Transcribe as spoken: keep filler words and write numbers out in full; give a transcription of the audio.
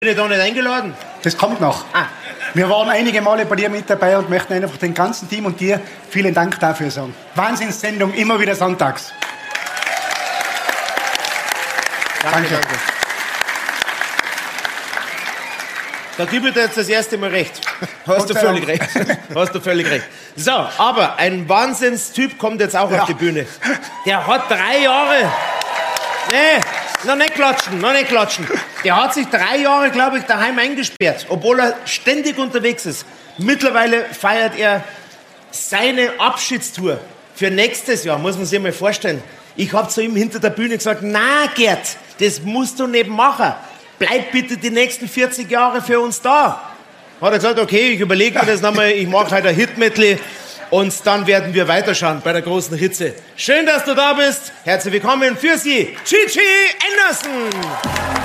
Bin ich da nicht eingeladen? Das kommt noch. Ah. Wir waren einige Male bei dir mit dabei und möchten einfach dem ganzen Team und dir vielen Dank dafür sagen. Wahnsinnssendung, immer wieder sonntags. Danke, danke. danke. Da gebe ich dir jetzt das erste Mal recht. Hast du völlig recht. Hast du völlig recht. So, aber ein Wahnsinnstyp kommt jetzt auch ja. auf die Bühne. Der hat drei Jahre... Nee, noch nicht klatschen, noch nicht klatschen. Der hat sich drei Jahre, glaube ich, daheim eingesperrt, obwohl er ständig unterwegs ist. Mittlerweile feiert er seine Abschiedstour für nächstes Jahr, muss man sich mal vorstellen. Ich habe zu ihm hinter der Bühne gesagt, na Gerd, das musst du nicht machen. Bleib bitte die nächsten vierzig Jahre für uns da. Hat er gesagt, okay, ich überlege mir das nochmal, ich mache heute ein Hit-Medley und dann werden wir weiterschauen bei der großen Hitze. Schön, dass du da bist. Herzlich willkommen für Sie, Chichi Anderson.